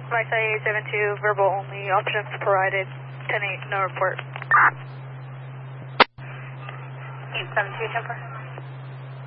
Mike 872, verbal only, options provided, 10-8, no report. 872, Jumper.